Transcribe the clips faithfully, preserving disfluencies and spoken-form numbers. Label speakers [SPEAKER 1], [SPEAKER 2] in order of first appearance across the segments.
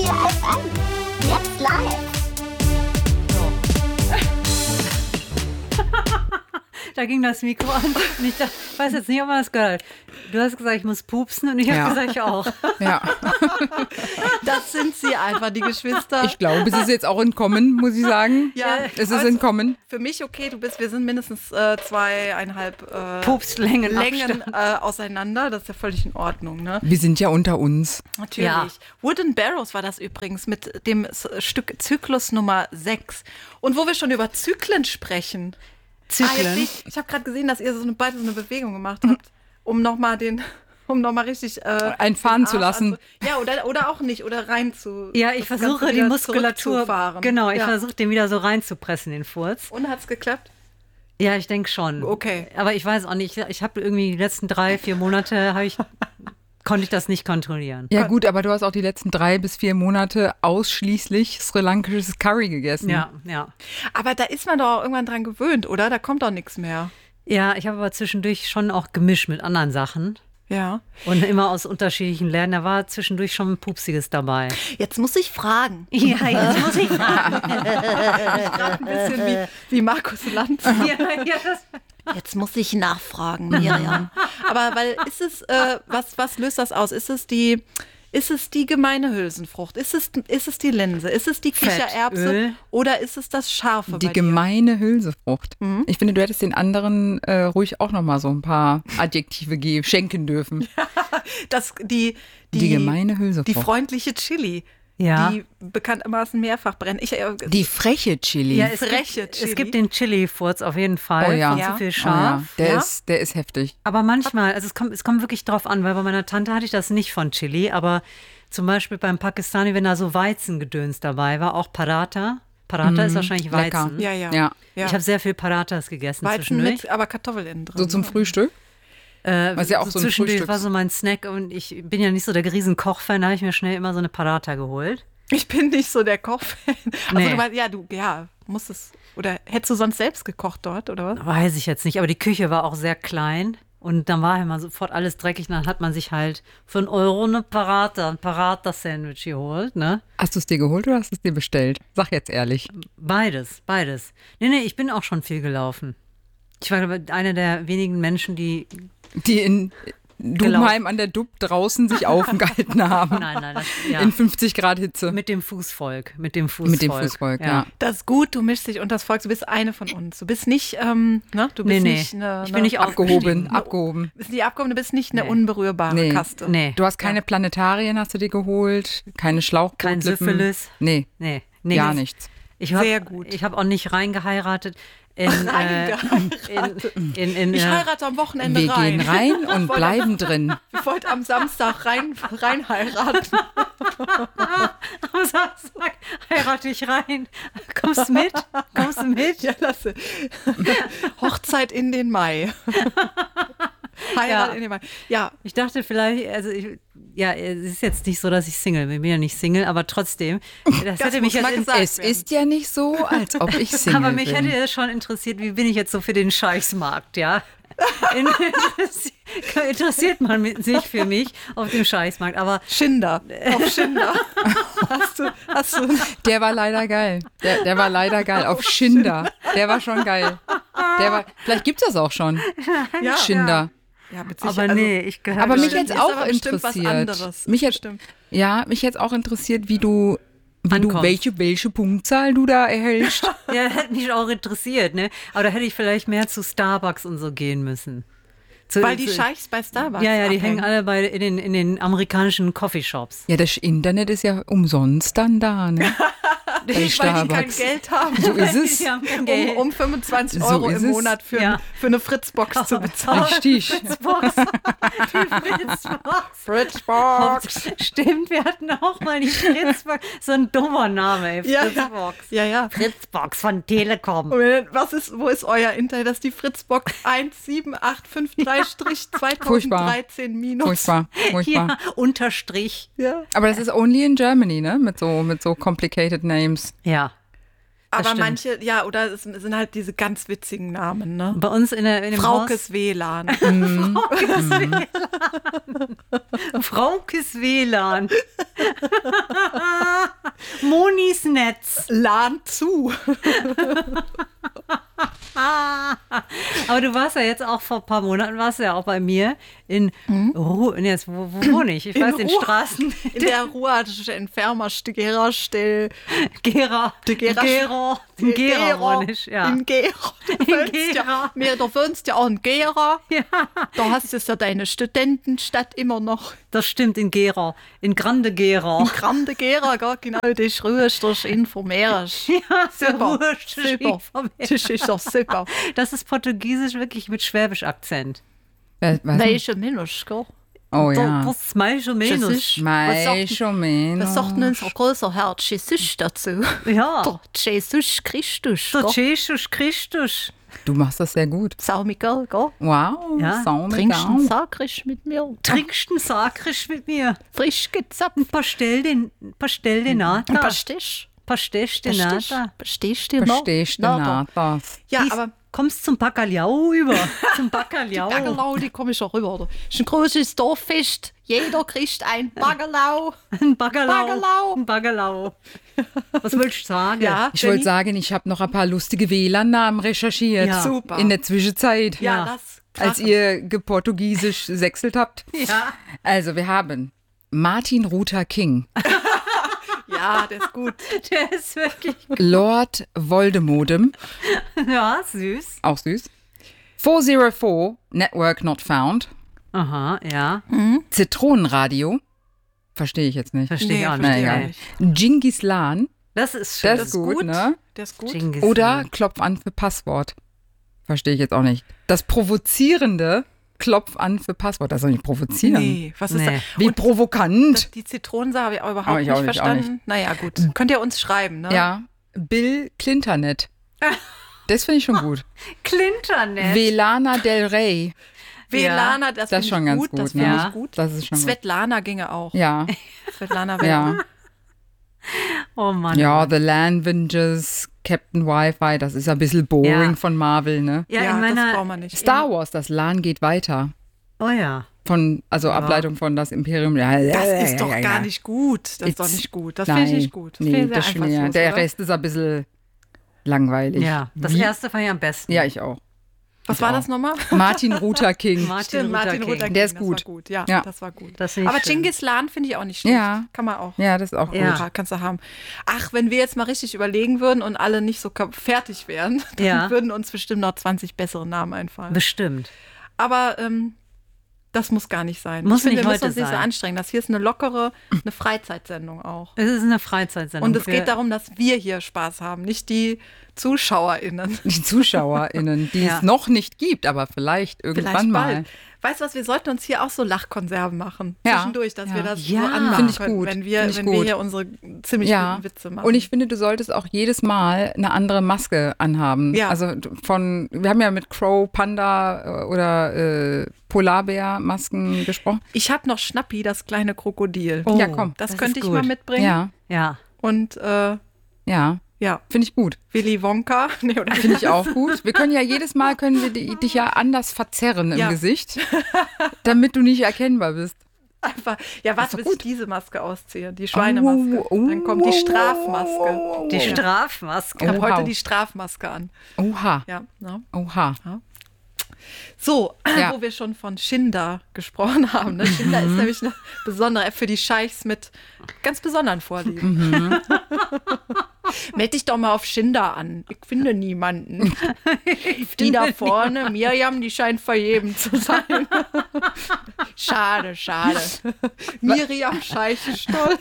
[SPEAKER 1] vier F M. Jetzt live.
[SPEAKER 2] Da ging das Mikro an. Und ich dachte, ich weiß jetzt nicht, ob man das gehört hat. Du hast gesagt, ich muss pupsen und ich habe
[SPEAKER 3] Ja.
[SPEAKER 2] gesagt, ich auch.
[SPEAKER 3] Ja,
[SPEAKER 4] Das sind sie einfach, die Geschwister.
[SPEAKER 3] ich glaube, es ist jetzt auch entkommen, muss ich sagen.
[SPEAKER 4] ja,
[SPEAKER 3] Es ist
[SPEAKER 4] also
[SPEAKER 3] entkommen.
[SPEAKER 4] Für mich okay, du bist, wir sind mindestens äh, zweieinhalb äh,
[SPEAKER 2] Pupslängen.
[SPEAKER 4] Längen äh, auseinander. Das ist ja völlig in Ordnung, ne?
[SPEAKER 3] Wir sind ja unter uns.
[SPEAKER 4] Natürlich.
[SPEAKER 2] Ja.
[SPEAKER 4] Wooden Barrows war das übrigens mit dem S- Stück Zyklus Nummer sechs. Und wo wir schon über Zyklen sprechen. Ah, jetzt
[SPEAKER 2] Zyklen.
[SPEAKER 4] sehe ich ich habe gerade gesehen, dass ihr so eine, beide so eine Bewegung gemacht habt, um nochmal den, um nochmal richtig äh,
[SPEAKER 3] Einfahren
[SPEAKER 4] den
[SPEAKER 3] zu
[SPEAKER 4] Arsch
[SPEAKER 3] lassen.
[SPEAKER 4] anzu- Ja, oder, oder auch nicht, oder rein zu.
[SPEAKER 2] Ja, ich
[SPEAKER 4] das
[SPEAKER 2] versuche
[SPEAKER 4] Ganze
[SPEAKER 2] die
[SPEAKER 4] wieder
[SPEAKER 2] Muskulatur.
[SPEAKER 4] zurückzufahren.
[SPEAKER 2] Genau, ich
[SPEAKER 4] ja.
[SPEAKER 2] versuche den wieder so reinzupressen, den Furz.
[SPEAKER 4] Und hat's geklappt?
[SPEAKER 2] Ja, ich denke schon.
[SPEAKER 4] Okay.
[SPEAKER 2] Aber ich weiß auch nicht, ich habe irgendwie die letzten drei, vier Monate, habe ich, konnte ich das nicht kontrollieren.
[SPEAKER 3] Ja gut, aber du hast auch die letzten drei bis vier Monate ausschließlich sri-lankisches Curry gegessen.
[SPEAKER 2] Ja, ja.
[SPEAKER 4] Aber da ist man doch auch irgendwann dran gewöhnt, oder? Da kommt doch nichts mehr.
[SPEAKER 2] Ja, ich habe aber zwischendurch schon auch gemischt mit anderen Sachen.
[SPEAKER 4] Ja.
[SPEAKER 2] Und immer aus unterschiedlichen Ländern. Da war zwischendurch schon ein Pupsiges dabei.
[SPEAKER 4] Jetzt muss ich fragen.
[SPEAKER 2] Ja, jetzt muss ich fragen.
[SPEAKER 4] Gerade ein bisschen wie, wie Markus Lanz.
[SPEAKER 2] ja, ja, das
[SPEAKER 4] Jetzt muss ich nachfragen, Miriam. Aber weil ist es, äh, was, was löst das aus? Ist es die, ist es die gemeine Hülsenfrucht? Ist es, ist es die Linse? Ist es die
[SPEAKER 2] Fett,
[SPEAKER 4] Kichererbse?
[SPEAKER 2] Öl.
[SPEAKER 4] Oder ist es das Scharfe
[SPEAKER 3] Die
[SPEAKER 4] bei
[SPEAKER 3] gemeine Hülsefrucht. Ich finde, du hättest den anderen äh, ruhig auch noch mal so ein paar Adjektive ge- schenken dürfen.
[SPEAKER 4] dir? Das, die, die,
[SPEAKER 3] Die gemeine
[SPEAKER 4] die
[SPEAKER 3] Hülsefrucht.
[SPEAKER 4] freundliche Chili,
[SPEAKER 2] Ja.
[SPEAKER 4] die bekanntermaßen mehrfach brennt. Ich, äh,
[SPEAKER 3] Die freche Chili.
[SPEAKER 2] Ja, es
[SPEAKER 4] Freche
[SPEAKER 2] gibt,
[SPEAKER 4] Chili.
[SPEAKER 2] es gibt den Chili-Furz auf jeden Fall.
[SPEAKER 3] Oh ja.
[SPEAKER 2] Von
[SPEAKER 4] Ja.
[SPEAKER 2] zu viel
[SPEAKER 3] Oh
[SPEAKER 2] scharf.
[SPEAKER 3] ja, der,
[SPEAKER 4] Ja?
[SPEAKER 3] ist, der ist heftig.
[SPEAKER 2] Aber manchmal, also es kommt, es kommt wirklich drauf an, weil bei meiner Tante hatte ich das nicht von Chili, aber zum Beispiel beim Pakistani, wenn da so Weizengedöns dabei war, auch Paratha. Paratha ist wahrscheinlich
[SPEAKER 3] lecker.
[SPEAKER 2] Weizen.
[SPEAKER 4] ja, ja.
[SPEAKER 3] Ja.
[SPEAKER 4] ja.
[SPEAKER 2] Ich habe sehr viel Parathas gegessen
[SPEAKER 4] Weizen
[SPEAKER 2] zwischendurch.
[SPEAKER 4] mit, aber Kartoffeln innen drin.
[SPEAKER 3] So zum Frühstück.
[SPEAKER 2] Äh,
[SPEAKER 3] Was ja auch so ein
[SPEAKER 2] zwischendurch
[SPEAKER 3] Frühstücks-
[SPEAKER 2] war so mein Snack und ich bin ja nicht so der riesen Kochfan, da habe ich mir schnell immer so eine Paratha geholt.
[SPEAKER 4] Ich bin nicht so der Kochfan. Also
[SPEAKER 2] Nee.
[SPEAKER 4] du meinst, ja, du, ja, musst es, oder hättest du sonst selbst gekocht dort, oder was?
[SPEAKER 2] Weiß ich jetzt nicht, aber die Küche war auch sehr klein und dann war immer sofort alles dreckig und dann hat man sich halt für einen Euro eine Paratha, ein Paratha-Sandwich geholt, ne?
[SPEAKER 3] Hast du es dir geholt oder hast du es dir bestellt? Sag jetzt ehrlich.
[SPEAKER 2] Beides, beides. Nee, nee, ich bin auch schon viel gelaufen. Ich war glaube ich, einer der wenigen Menschen, die,
[SPEAKER 3] Die in Dubenheim an der Dub draußen sich aufgehalten haben.
[SPEAKER 2] nein, nein, das, ja,
[SPEAKER 3] In fünfzig Grad Hitze.
[SPEAKER 2] mit dem Fußvolk, mit dem Fußvolk.
[SPEAKER 3] Mit dem Fußvolk, ja.
[SPEAKER 4] Das ist gut, du mischst dich unter das Volk, du bist eine von uns. Du bist nicht, ähm, ne, du
[SPEAKER 2] Nee,
[SPEAKER 4] bist
[SPEAKER 2] nee,
[SPEAKER 4] nicht eine,
[SPEAKER 2] ich bin nicht
[SPEAKER 3] Abgehoben,
[SPEAKER 2] aufgestiegen.
[SPEAKER 3] abgehoben.
[SPEAKER 4] Du bist nicht abgehoben, du bist nicht eine
[SPEAKER 2] Nee.
[SPEAKER 4] unberührbare
[SPEAKER 3] Nee.
[SPEAKER 4] Kaste.
[SPEAKER 2] Nee,
[SPEAKER 3] Du hast keine Planetarien, hast du dir geholt? Keine Schlauchbootlippen?
[SPEAKER 2] kein Syphilis.
[SPEAKER 3] Nee,
[SPEAKER 2] Nee, nee.
[SPEAKER 3] gar
[SPEAKER 2] das-
[SPEAKER 3] nichts.
[SPEAKER 2] Ich hab,
[SPEAKER 4] Sehr gut.
[SPEAKER 2] Ich habe auch nicht reingeheiratet. In, äh,
[SPEAKER 4] Reingeheiratet.
[SPEAKER 2] in, in, in,
[SPEAKER 4] Ich
[SPEAKER 2] äh,
[SPEAKER 4] heirate am Wochenende
[SPEAKER 3] Wir
[SPEAKER 4] rein.
[SPEAKER 3] gehen rein und bleiben drin.
[SPEAKER 4] Ich wollte am Samstag rein, rein heiraten.
[SPEAKER 2] am Samstag heirate ich rein. Kommst du mit? Kommst du mit?
[SPEAKER 4] Ja, lasse. Hochzeit in den Mai. Heirat
[SPEAKER 2] Ja.
[SPEAKER 4] in den Mai. Ja,
[SPEAKER 2] Ich dachte vielleicht, also ich, ja, es ist jetzt nicht so, dass ich Single bin. Ich bin ja nicht Single, aber trotzdem. Das,
[SPEAKER 4] Das
[SPEAKER 2] hätte mich
[SPEAKER 4] muss mal
[SPEAKER 2] jetzt in,
[SPEAKER 4] gesagt
[SPEAKER 3] Es ist ja nicht so, als ob ich Single
[SPEAKER 2] aber mich
[SPEAKER 3] bin.
[SPEAKER 2] hätte es schon interessiert, wie bin ich jetzt so für den Scheichsmarkt, ja? In, interessiert, interessiert man mit- sich für mich auf dem Scheichsmarkt, aber
[SPEAKER 4] Schinder. Auf Schinder. Hast du, hast du,
[SPEAKER 3] Der war leider geil. Der, der war leider geil. Auf Schinder. Der war schon geil. Der war, vielleicht gibt es das auch schon.
[SPEAKER 4] ja,
[SPEAKER 3] Schinder.
[SPEAKER 4] Ja, mit
[SPEAKER 2] aber
[SPEAKER 4] Sicherheit.
[SPEAKER 2] nee, ich gehöre
[SPEAKER 3] Aber mich
[SPEAKER 4] bestimmt-
[SPEAKER 3] jetzt
[SPEAKER 4] ist
[SPEAKER 3] auch
[SPEAKER 4] aber bestimmt was
[SPEAKER 3] interessiert.
[SPEAKER 4] anderes.
[SPEAKER 3] Mich jetzt,
[SPEAKER 4] Bestimmt.
[SPEAKER 3] ja, mich jetzt auch interessiert, wie du, wie du
[SPEAKER 2] Ankommst.
[SPEAKER 3] welche, welche Punktzahl du da erhältst.
[SPEAKER 2] Ja, hätte mich auch interessiert, ne? Aber da hätte ich vielleicht mehr zu Starbucks und so gehen müssen. Zu,
[SPEAKER 4] Weil die
[SPEAKER 2] zu,
[SPEAKER 4] Scheichs bei Starbucks
[SPEAKER 2] Ja, ja, die
[SPEAKER 4] abhängen.
[SPEAKER 2] hängen alle bei, in, den, in den amerikanischen Coffeeshops.
[SPEAKER 3] Ja, das Internet ist ja umsonst dann da, ne? Bei
[SPEAKER 4] Weil die kein
[SPEAKER 3] Starbucks.
[SPEAKER 4] Geld haben,
[SPEAKER 3] So ist es.
[SPEAKER 2] Die haben kein
[SPEAKER 4] um,
[SPEAKER 2] Geld.
[SPEAKER 4] um fünfundzwanzig
[SPEAKER 3] So
[SPEAKER 4] Euro
[SPEAKER 3] ist
[SPEAKER 4] im
[SPEAKER 3] es.
[SPEAKER 4] Monat für,
[SPEAKER 2] Ja.
[SPEAKER 4] für eine Fritzbox zu bezahlen.
[SPEAKER 3] Richtig.
[SPEAKER 2] Fritzbox. Die Fritzbox.
[SPEAKER 4] Fritzbox.
[SPEAKER 2] Stimmt, wir hatten auch mal die Fritzbox. So ein dummer Name, ey.
[SPEAKER 4] Ja,
[SPEAKER 2] Fritzbox.
[SPEAKER 4] ja, ja.
[SPEAKER 2] Fritzbox von Telekom.
[SPEAKER 4] Und wenn- was ist, wo ist euer Internet? Das ist die Fritzbox eins sieben acht fünf drei zweitausenddreizehn minus.
[SPEAKER 3] Furchtbar, furchtbar.
[SPEAKER 2] Ja, Unterstrich.
[SPEAKER 4] Ja.
[SPEAKER 3] Aber das ist only in Germany, ne? Mit so, mit so complicated names.
[SPEAKER 2] Ja.
[SPEAKER 4] Aber
[SPEAKER 2] stimmt.
[SPEAKER 4] manche, ja, oder es sind halt diese ganz witzigen Namen, ne?
[SPEAKER 2] Bei uns in, der, in dem
[SPEAKER 4] Fraukes W L A N.
[SPEAKER 2] Haus. Fraukes W L A N. Monis Netz.
[SPEAKER 4] Lahn zu.
[SPEAKER 2] Aber du warst ja jetzt auch vor ein paar Monaten, warst du ja auch bei mir in Ruhe. Nee, jetzt, wo, wo wohne ich? Ich weiß, in
[SPEAKER 4] Ruhr.
[SPEAKER 2] Straßen.
[SPEAKER 4] In der ruhrischen Entfermerstelle.
[SPEAKER 2] Gera.
[SPEAKER 4] Die Gera.
[SPEAKER 2] Gera. In Gera wohne ich, ja.
[SPEAKER 4] In Gera. Du
[SPEAKER 2] In
[SPEAKER 4] wohnst
[SPEAKER 2] Gera.
[SPEAKER 4] Ja, mir, du wohnst ja auch in Gera.
[SPEAKER 2] Ja.
[SPEAKER 4] Da hast du ja deine Studentenstadt immer noch.
[SPEAKER 2] Das stimmt, in Gera. In Grande Gera.
[SPEAKER 4] Grande Gera, gar genau, dich rührst, dich informierst.
[SPEAKER 2] Ja, der
[SPEAKER 4] Super,
[SPEAKER 2] Ruhrst du
[SPEAKER 4] super.
[SPEAKER 2] informiert.
[SPEAKER 4] Das ist doch super.
[SPEAKER 2] Das ist Portugiesisch wirklich mit Schwäbisch-Akzent.
[SPEAKER 3] Was? was?
[SPEAKER 4] Mais ou menos, gell?
[SPEAKER 3] Oh ja.
[SPEAKER 2] Das ist mais ou menos.
[SPEAKER 4] Jesus.
[SPEAKER 3] Mais
[SPEAKER 4] Was
[SPEAKER 3] ou menos.
[SPEAKER 4] Was sagt denn unser großer Herr Jesus dazu?
[SPEAKER 2] Ja.
[SPEAKER 4] Der Jesus Christus,
[SPEAKER 2] Der
[SPEAKER 4] gell?
[SPEAKER 2] Jesus Christus.
[SPEAKER 3] Du machst das sehr gut.
[SPEAKER 4] Sau Miguel, gell?
[SPEAKER 3] Wow.
[SPEAKER 2] Ja.
[SPEAKER 3] So
[SPEAKER 4] Trinkst
[SPEAKER 3] mega.
[SPEAKER 4] einen Sakrisch mit mir?
[SPEAKER 2] Trinkst einen Sakrisch mit mir?
[SPEAKER 4] Frisch gezapft.
[SPEAKER 2] Ein Pastel de, Pastel de Nata.
[SPEAKER 4] Ein Pastisch.
[SPEAKER 2] Pastel de Nata.
[SPEAKER 4] Verstehst du noch?
[SPEAKER 3] Verstehst du
[SPEAKER 4] Na, da.
[SPEAKER 3] das?
[SPEAKER 4] Ja,
[SPEAKER 2] Dies-
[SPEAKER 4] aber
[SPEAKER 2] Kommst zum Bacalhau über. Zum Bacalhau.
[SPEAKER 4] Baggelau, die komme ich schon rüber. Oder? Ist ein großes Dorffest. Jeder kriegt ein Baggelau.
[SPEAKER 2] Ein Bacalhau.
[SPEAKER 4] Bacalhau.
[SPEAKER 2] Ein Bacalhau. Was willst du sagen?
[SPEAKER 4] Ja,
[SPEAKER 3] Ich wollte
[SPEAKER 4] Jenny?
[SPEAKER 3] sagen, ich habe noch ein paar lustige W L A N-Namen recherchiert.
[SPEAKER 2] Ja.
[SPEAKER 4] Super.
[SPEAKER 3] In der Zwischenzeit.
[SPEAKER 4] Ja,
[SPEAKER 2] Ja.
[SPEAKER 4] das.
[SPEAKER 3] Als ihr geportugiesisch sechselt habt.
[SPEAKER 2] Ja.
[SPEAKER 3] Also, wir haben Martin Luther King,
[SPEAKER 4] Ja, der ist gut.
[SPEAKER 2] Der ist wirklich.
[SPEAKER 3] Lord Voldemodem,
[SPEAKER 2] Ja, süß.
[SPEAKER 3] auch süß. vier null vier, Network Not Found.
[SPEAKER 2] Aha, ja.
[SPEAKER 3] Zitronenradio. Verstehe ich jetzt nicht.
[SPEAKER 2] Verstehe ich
[SPEAKER 4] Nee,
[SPEAKER 2] auch
[SPEAKER 3] Na,
[SPEAKER 2] nicht.
[SPEAKER 3] egal.
[SPEAKER 2] Nee.
[SPEAKER 3] Genghis Khan.
[SPEAKER 2] Das ist schön.
[SPEAKER 3] Das,
[SPEAKER 4] Das
[SPEAKER 3] ist gut, ne?
[SPEAKER 4] Der ist gut.
[SPEAKER 2] Genghis
[SPEAKER 3] Oder
[SPEAKER 2] Khan.
[SPEAKER 3] Klopf an für Passwort. Verstehe ich jetzt auch nicht. Das provozierende Klopf an für Passwort. Das soll nicht provozieren.
[SPEAKER 4] Nee, was ist
[SPEAKER 2] Nee.
[SPEAKER 4] da?
[SPEAKER 3] Wie
[SPEAKER 4] Und
[SPEAKER 3] provokant.
[SPEAKER 4] das, die Zitronensache habe ich auch überhaupt
[SPEAKER 3] Aber ich
[SPEAKER 4] nicht
[SPEAKER 3] auch nicht, auch
[SPEAKER 4] verstanden. Naja, gut. Könnt ihr uns schreiben, ne?
[SPEAKER 3] Ja, Bill Clintonet. Das finde ich schon gut.
[SPEAKER 2] Clintonet.
[SPEAKER 3] Velana Del Rey.
[SPEAKER 4] Velana, das,
[SPEAKER 3] Das ist
[SPEAKER 4] finde
[SPEAKER 3] schon
[SPEAKER 4] ich
[SPEAKER 3] ganz
[SPEAKER 4] gut.
[SPEAKER 3] gut.
[SPEAKER 4] Das
[SPEAKER 3] ne?
[SPEAKER 4] finde
[SPEAKER 2] Ja.
[SPEAKER 4] ich gut.
[SPEAKER 3] Das ist schon gut.
[SPEAKER 4] Svetlana ginge auch.
[SPEAKER 3] Ja,
[SPEAKER 4] Svetlana wäre
[SPEAKER 3] ja.
[SPEAKER 2] Oh Mann.
[SPEAKER 3] Ja, The Landvengers, Captain Wi-Fi, das ist ein bisschen boring
[SPEAKER 2] Ja.
[SPEAKER 3] von Marvel, ne?
[SPEAKER 2] Ja,
[SPEAKER 4] Ja,
[SPEAKER 2] in
[SPEAKER 4] das
[SPEAKER 2] meiner.
[SPEAKER 4] braucht man nicht.
[SPEAKER 3] Star Wars, das LAN geht weiter.
[SPEAKER 2] Oh ja.
[SPEAKER 3] Von, also Ableitung von das Imperium. Ja,
[SPEAKER 4] Das ist doch
[SPEAKER 3] ja, ja,
[SPEAKER 4] gar
[SPEAKER 3] ja.
[SPEAKER 4] nicht gut. Das ist doch
[SPEAKER 3] It's-
[SPEAKER 4] nicht gut. Das
[SPEAKER 3] Nein,
[SPEAKER 4] finde ich nicht gut. Das
[SPEAKER 3] nee,
[SPEAKER 4] finde ich
[SPEAKER 3] das
[SPEAKER 4] sehr
[SPEAKER 3] finde ich ja.
[SPEAKER 4] einfallslos,
[SPEAKER 3] Der
[SPEAKER 4] oder?
[SPEAKER 3] Rest ist ein bisschen langweilig.
[SPEAKER 2] Ja, das
[SPEAKER 3] Wie?
[SPEAKER 2] erste fand ich am besten.
[SPEAKER 3] Ja, ich auch.
[SPEAKER 4] Was war das nochmal?
[SPEAKER 3] Martin Luther King.
[SPEAKER 2] Martin
[SPEAKER 4] Stimmt,
[SPEAKER 2] Luther
[SPEAKER 4] Martin
[SPEAKER 2] King.
[SPEAKER 4] Luther King.
[SPEAKER 3] Der ist
[SPEAKER 4] Das
[SPEAKER 3] gut.
[SPEAKER 4] war gut. Ja,
[SPEAKER 3] Ja.
[SPEAKER 4] das war gut.
[SPEAKER 2] Das finde ich
[SPEAKER 4] Aber
[SPEAKER 2] schön.
[SPEAKER 4] Genghis Khan finde ich auch nicht schlecht.
[SPEAKER 3] Ja.
[SPEAKER 4] Kann man auch.
[SPEAKER 3] Ja, das ist auch
[SPEAKER 2] Ja.
[SPEAKER 3] gut.
[SPEAKER 4] Ja, kannst du haben. Ach, wenn wir jetzt mal richtig überlegen würden und alle nicht so kap- fertig wären, dann
[SPEAKER 2] Ja.
[SPEAKER 4] würden uns bestimmt noch zwanzig bessere Namen einfallen.
[SPEAKER 2] Bestimmt.
[SPEAKER 4] Aber ähm, das muss gar nicht sein.
[SPEAKER 2] Muss
[SPEAKER 4] ich finde,
[SPEAKER 2] nicht
[SPEAKER 4] wir
[SPEAKER 2] heute
[SPEAKER 4] müssen uns nicht so
[SPEAKER 2] sein.
[SPEAKER 4] anstrengen. Das hier ist eine lockere, eine Freizeitsendung auch.
[SPEAKER 2] Es ist eine Freizeitsendung.
[SPEAKER 4] Und es
[SPEAKER 2] für-
[SPEAKER 4] geht darum, dass wir hier Spaß haben, nicht die ZuschauerInnen.
[SPEAKER 3] Die ZuschauerInnen, die
[SPEAKER 2] Ja.
[SPEAKER 3] es noch nicht gibt, aber vielleicht irgendwann
[SPEAKER 4] Vielleicht
[SPEAKER 3] mal.
[SPEAKER 4] bald. Weißt du was, wir sollten uns hier auch so Lachkonserven machen.
[SPEAKER 3] Ja.
[SPEAKER 4] Zwischendurch, dass
[SPEAKER 3] Ja.
[SPEAKER 4] wir das
[SPEAKER 2] Ja.
[SPEAKER 4] so anmachen
[SPEAKER 3] Finde ich
[SPEAKER 4] können,
[SPEAKER 3] gut.
[SPEAKER 4] wenn wir,
[SPEAKER 3] Finde ich
[SPEAKER 4] wenn wir
[SPEAKER 3] gut.
[SPEAKER 4] hier unsere ziemlich
[SPEAKER 3] Ja,
[SPEAKER 4] guten Witze machen.
[SPEAKER 3] und ich finde, du solltest auch jedes Mal eine andere Maske anhaben.
[SPEAKER 4] Ja.
[SPEAKER 3] Also von, wir haben ja mit Crow, Panda äh, oder äh, Polarbär-Masken gesprochen.
[SPEAKER 4] Ich habe noch Schnappi, das kleine Krokodil.
[SPEAKER 2] Oh,
[SPEAKER 3] Ja, komm.
[SPEAKER 4] Das,
[SPEAKER 2] das
[SPEAKER 4] könnte
[SPEAKER 2] ist
[SPEAKER 4] ich
[SPEAKER 2] gut.
[SPEAKER 4] mal mitbringen.
[SPEAKER 3] Ja,
[SPEAKER 2] Ja.
[SPEAKER 4] Und äh,
[SPEAKER 3] ja,
[SPEAKER 4] ja,
[SPEAKER 3] finde ich gut.
[SPEAKER 4] Willy Wonka. Nee, oder
[SPEAKER 3] Finde ich auch gut. Wir können ja jedes Mal, können wir di- dich ja anders verzerren im
[SPEAKER 4] Ja.
[SPEAKER 3] Gesicht, damit du nicht erkennbar bist.
[SPEAKER 4] einfach. Ja, warte,
[SPEAKER 3] doch
[SPEAKER 4] bis
[SPEAKER 3] gut.
[SPEAKER 4] ich diese Maske ausziehe. Die Schweinemaske.
[SPEAKER 3] Oh, oh,
[SPEAKER 4] Dann kommt die
[SPEAKER 3] oh,
[SPEAKER 4] Strafmaske.
[SPEAKER 2] Die
[SPEAKER 4] Ich
[SPEAKER 2] Strafmaske.
[SPEAKER 4] habe
[SPEAKER 3] Oh,
[SPEAKER 4] heute
[SPEAKER 3] wow.
[SPEAKER 4] die Strafmaske an.
[SPEAKER 3] Oha,
[SPEAKER 4] Ja, ne?
[SPEAKER 3] oha.
[SPEAKER 4] So,
[SPEAKER 3] Ja.
[SPEAKER 4] wo wir schon von Schinder gesprochen haben. Ne? Schinder ist nämlich eine besondere App für die Scheichs mit ganz besonderen Vorlieben. Meld dich doch mal auf Schinder an. Ich finde niemanden. Die da vorne, Miriam, die scheint vergeben zu sein. Schade, schade. Miriam Scheichenstoll.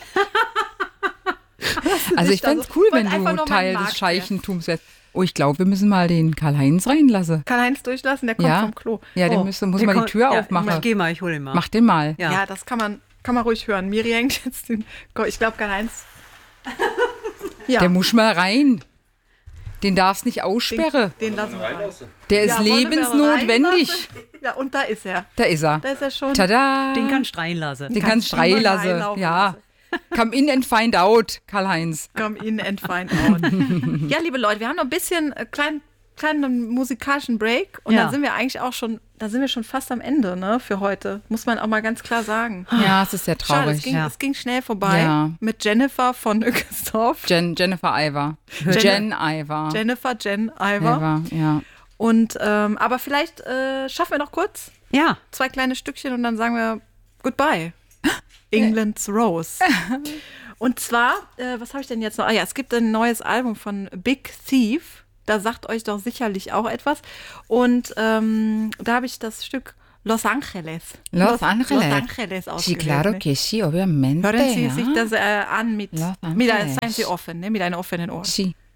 [SPEAKER 3] Also ich
[SPEAKER 4] da
[SPEAKER 3] fände es
[SPEAKER 4] so-
[SPEAKER 3] cool,
[SPEAKER 4] wollte
[SPEAKER 3] wenn
[SPEAKER 4] einfach
[SPEAKER 3] du
[SPEAKER 4] nur meinen
[SPEAKER 3] Teil
[SPEAKER 4] Markt
[SPEAKER 3] des Scheichentums wärst. Oh, ich glaube, wir müssen mal den Karl-Heinz reinlassen.
[SPEAKER 4] Karl-Heinz durchlassen, der kommt
[SPEAKER 3] Ja,
[SPEAKER 4] vom Klo.
[SPEAKER 3] ja, den
[SPEAKER 4] Oh.
[SPEAKER 3] müsste, muss
[SPEAKER 2] Der
[SPEAKER 3] mal die
[SPEAKER 2] kommt-
[SPEAKER 3] Tür
[SPEAKER 2] ja,
[SPEAKER 3] aufmachen.
[SPEAKER 2] Ich geh mal, ich hole ihn mal.
[SPEAKER 3] Mach den mal.
[SPEAKER 2] Ja.
[SPEAKER 4] Ja, das kann man, kann man ruhig hören. Miri hängt jetzt den. Ich glaube, Karl-Heinz. Ja,
[SPEAKER 3] Der muss mal rein. Den darfst nicht aussperren.
[SPEAKER 4] den lassen wir rein.
[SPEAKER 3] Der ist
[SPEAKER 4] Ja, wollen wir
[SPEAKER 3] lebensnotwendig.
[SPEAKER 4] reinlassen? Ja, und da ist er.
[SPEAKER 3] Da ist er.
[SPEAKER 4] Da ist er schon.
[SPEAKER 3] Tada.
[SPEAKER 2] Den kann ich reinlassen.
[SPEAKER 3] Den kannst du rein lassen.
[SPEAKER 4] reinlaufen
[SPEAKER 3] Ja.
[SPEAKER 4] lassen.
[SPEAKER 3] Come in and find out, Karl-Heinz.
[SPEAKER 4] Come in and find out. Ja, liebe Leute, wir haben noch ein bisschen äh, kleinen kleinen musikalischen Break und
[SPEAKER 2] Ja.
[SPEAKER 4] dann sind wir eigentlich auch schon, da sind wir schon fast am Ende, ne, für heute. Muss man auch mal ganz klar sagen.
[SPEAKER 3] Ja, es ist sehr
[SPEAKER 4] Schade,
[SPEAKER 3] traurig.
[SPEAKER 4] es ging,
[SPEAKER 2] ja.
[SPEAKER 4] es ging schnell vorbei
[SPEAKER 3] Ja.
[SPEAKER 4] mit Jennifer von Ökesdorf.
[SPEAKER 3] Jen, Jennifer Iver. Jen Iver.
[SPEAKER 4] Jennifer, Jen, Iver.
[SPEAKER 3] Iver, ja.
[SPEAKER 4] Und, ähm, aber vielleicht äh, schaffen wir noch kurz
[SPEAKER 2] Ja.
[SPEAKER 4] zwei kleine Stückchen und dann sagen wir Goodbye. England's Rose. Und zwar, äh, was habe ich denn jetzt noch? Ah ja, es gibt ein neues Album von Big Thief. Da sagt euch doch sicherlich auch etwas. Und ähm, da habe ich das Stück Los Angeles.
[SPEAKER 3] Los Angeles.
[SPEAKER 4] Los Angeles
[SPEAKER 3] Sí,
[SPEAKER 4] ausgewählt.
[SPEAKER 3] claro
[SPEAKER 4] ne?
[SPEAKER 3] que sí, obviamente.
[SPEAKER 4] Hören Sie
[SPEAKER 3] ja.
[SPEAKER 4] sich das äh, an mit,
[SPEAKER 3] Los
[SPEAKER 4] mit
[SPEAKER 3] Angeles.
[SPEAKER 4] seien Sie offen, ne? Mit einem offenen Ohr.
[SPEAKER 3] Sí.